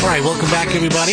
right, welcome back, everybody.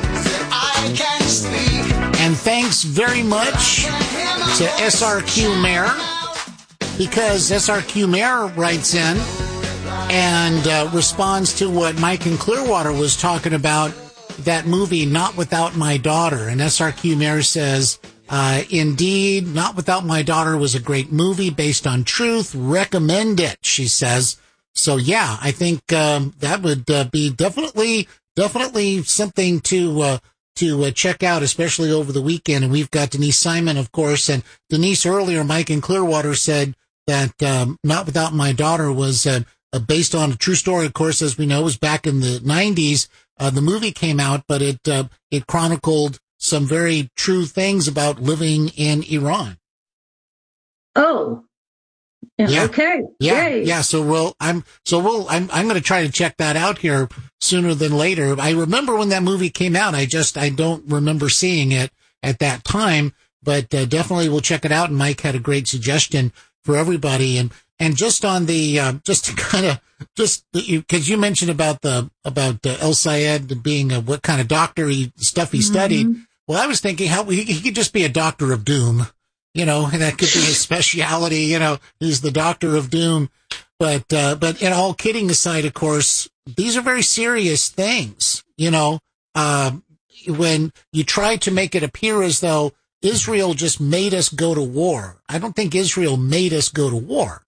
And thanks very much to SRQ Mayor, because SRQ Mayor writes in and responds to what Mike in Clearwater was talking about, that movie, Not Without My Daughter. And SRQ Mayor says, indeed, Not Without My Daughter was a great movie based on truth. Recommend it, she says. So, yeah, I think that would be definitely something to check out, especially over the weekend. And we've got Denise Simon, of course. And Denise, earlier, Mike in Clearwater said that Not Without My Daughter was based on a true story. Of course, as we know, it was back in the 90s. The movie came out, but it chronicled some very true things about living in Iran. Oh. Yeah. Okay. Yeah. Yay. Yeah. So I'm going to try to check that out here sooner than later. I remember when that movie came out. I don't remember seeing it at that time, but definitely we'll check it out. And Mike had a great suggestion for everybody. And just on the, just to kind of, because you mentioned about El Sayed being what kind of doctor he studied. Well, I was thinking how he could just be a doctor of doom. You know, and that could be his specialty. You know, he's the doctor of doom. But in all kidding aside, of course, these are very serious things. You know, when you try to make it appear as though Israel just made us go to war. I don't think Israel made us go to war.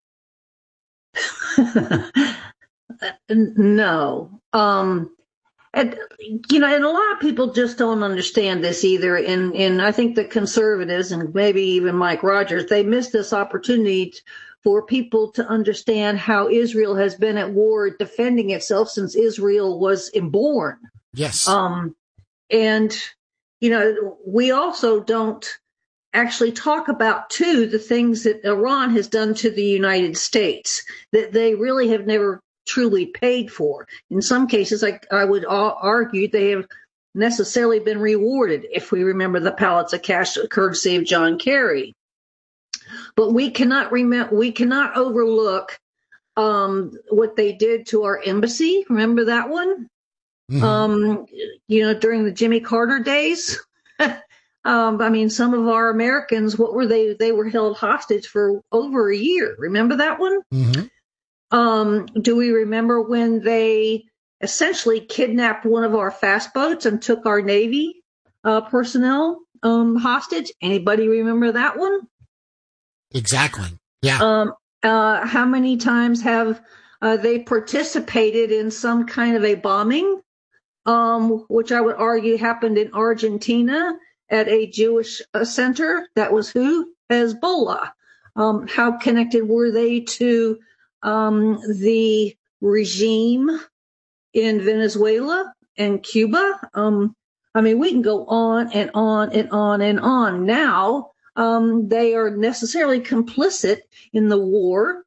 No. And, and a lot of people just don't understand this either. And I think the conservatives and maybe even Mike Rogers, they missed this opportunity for people to understand how Israel has been at war defending itself since Israel was born. Yes. And, we also don't actually talk about, too, the things that Iran has done to the United States that they really have never truly paid for. In some cases, I would argue they have necessarily been rewarded, if we remember the pallets of cash courtesy of John Kerry. But we cannot overlook what they did to our embassy. Remember that one? Mm-hmm. During the Jimmy Carter days. Some of our Americans, what were they? They were held hostage for over a year. Remember that one? Mm-hmm. Do we remember when they essentially kidnapped one of our fast boats and took our Navy personnel hostage? Anybody remember that one? Exactly. Yeah. How many times have they participated in some kind of a bombing, which I would argue happened in Argentina at a Jewish center? That was who? Hezbollah. How connected were they to the regime in Venezuela and Cuba? We can go on and on and on and on. Now, they are necessarily complicit in the war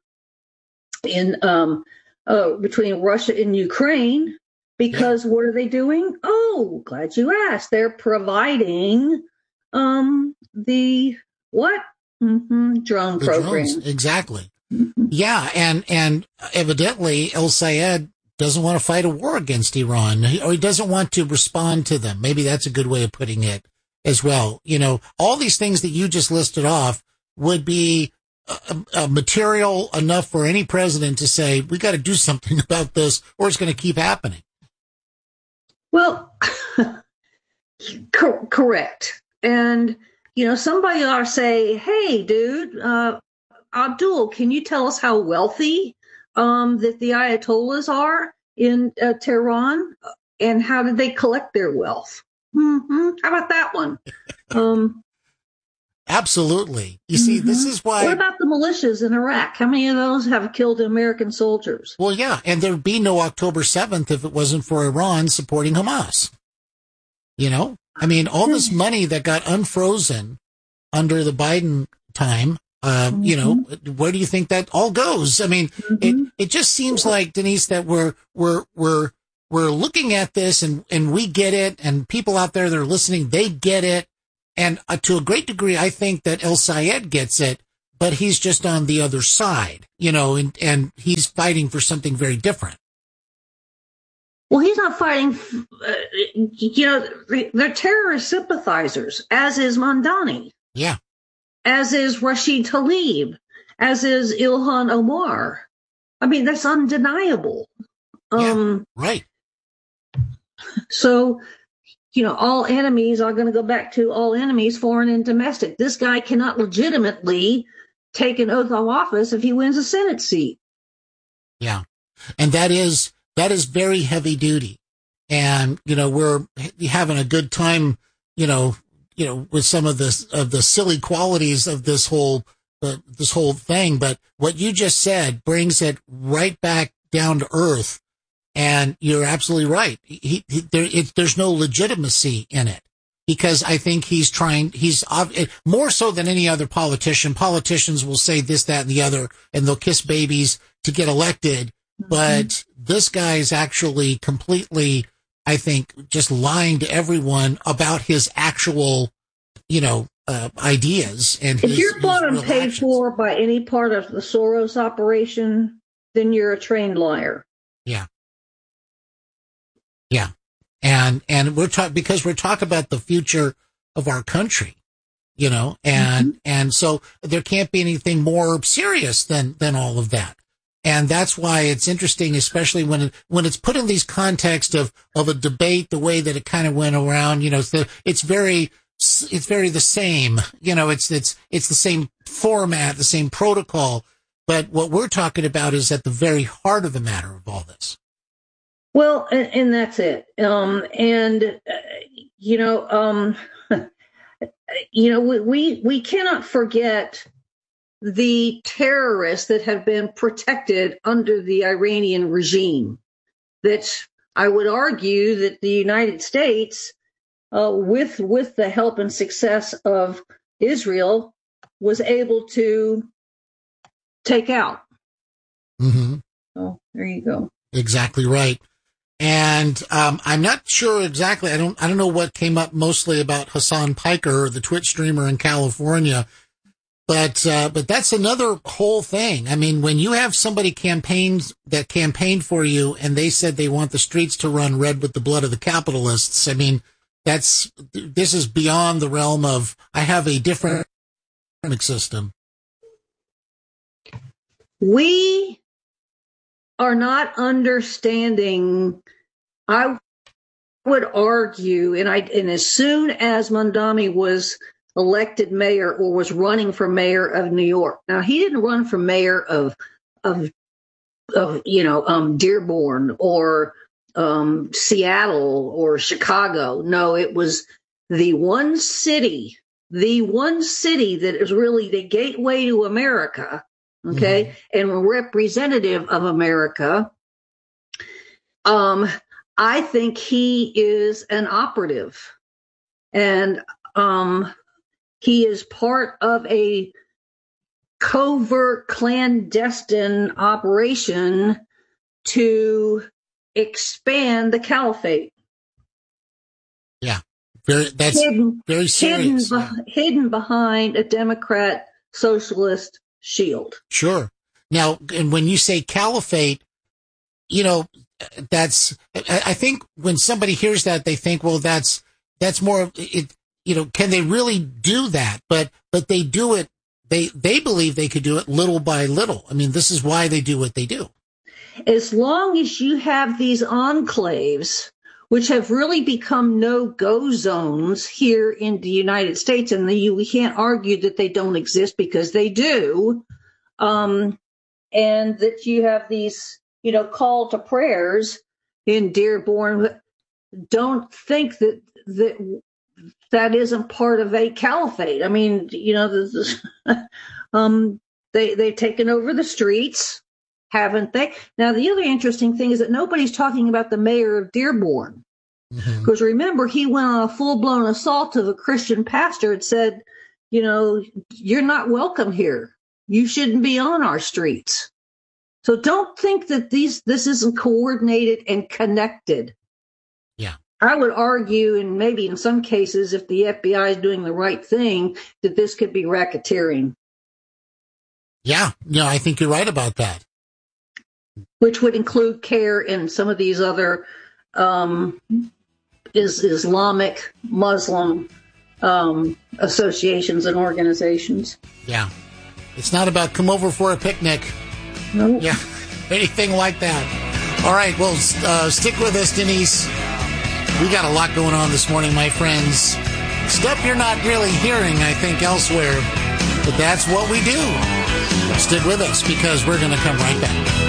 between Russia and Ukraine, because what are they doing? Oh, glad you asked. They're providing the what? Drone program. Drones, exactly. Yeah, and evidently El Sayed doesn't want to fight a war against Iran, or he doesn't want to respond to them. Maybe that's a good way of putting it as well. All these things that you just listed off would be material enough for any president to say, we got to do something about this, or it's going to keep happening. Well, correct. And, somebody ought to say, hey, dude, Abdul, can you tell us how wealthy that the Ayatollahs are in Tehran, and how did they collect their wealth? How about that one? Absolutely. You see, this is why. What about the militias in Iraq? How many of those have killed American soldiers? Well, yeah, and there'd be no October 7th if it wasn't for Iran supporting Hamas. All this money that got unfrozen under the Biden time, where do you think that all goes? It just seems like, Denise, that we're looking at this and we get it, and people out there that are listening, they get it. And to a great degree, I think that El Sayed gets it, but he's just on the other side, and he's fighting for something very different. Well, he's not fighting, they're terrorist sympathizers, as is Mamdani. Yeah. As is Rashid Tlaib, as is Ilhan Omar. I mean, that's undeniable. Yeah, right. So, all enemies are going to go back to all enemies, foreign and domestic. This guy cannot legitimately take an oath of office if he wins a Senate seat. Yeah. And that is very heavy duty. And, we're having a good time, with some of the silly qualities of this whole thing. But what you just said brings it right back down to earth. And you're absolutely right. There's no legitimacy in it, because I think he's more so than any other politician. Politicians will say this, that, and the other, and they'll kiss babies to get elected. Mm-hmm. But this guy is actually completely, I think, just lying to everyone about his actual, ideas. And if you're bought and paid for by any part of the Soros operation, then you're a trained liar. Yeah. Yeah. And we're talking about the future of our country, and so there can't be anything more serious than all of that. And that's why it's interesting, especially when it's put in these context of a debate, the way that it kind of went around, it's very the same, it's the same format, the same protocol. But what we're talking about is at the very heart of the matter of all this. Well, and that's it. We cannot forget the terrorists that have been protected under the Iranian regime. That I would argue that the United States, with the help and success of Israel, was able to take out. Mm-hmm. Oh, there you go. Exactly right. And I'm not sure exactly. I don't know what came up mostly about Hassan Piker, the Twitch streamer in California, but that's another whole thing. I mean, when you have somebody campaigned for you and they said they want the streets to run red with the blood of the capitalists, I mean, this is beyond the realm of I have a different system. We are not understanding. I would argue, and as soon as Mamdani was elected mayor or was running for mayor of New York, now he didn't run for mayor of Dearborn or Seattle or Chicago. No, it was the one city that is really the gateway to America. Okay. Mm-hmm. And representative of America. I think he is an operative, and he is part of a covert clandestine operation to expand the caliphate. Yeah. Very serious. Hidden behind a Democrat socialist shield. Sure. Now, and when you say caliphate, I think when somebody hears that, they think, well, that's more of it, can they really do that? But they do it. They believe they could do it little by little. I mean, this is why they do what they do. As long as you have these enclaves, which have really become no-go zones here in the United States, and we can't argue that they don't exist because they do, and that you have these, call to prayers in Dearborn. Don't think that isn't part of a caliphate. I mean, they've taken over the streets, haven't they? Now, the other interesting thing is that nobody's talking about the mayor of Dearborn. Because remember, he went on a full-blown assault of a Christian pastor and said, you're not welcome here. You shouldn't be on our streets. So don't think that this isn't coordinated and connected. Yeah. I would argue, and maybe in some cases, if the FBI is doing the right thing, that this could be racketeering. Yeah, I think you're right about that. Which would include CARE and some of these other Islamic Muslim associations and organizations. Yeah. It's not about come over for a picnic. Nope. Yeah. Anything like that. All right. Well, stick with us, Denise. We got a lot going on this morning, my friends. Stuff you're not really hearing, I think, elsewhere. But that's what we do. Stick with us because we're going to come right back.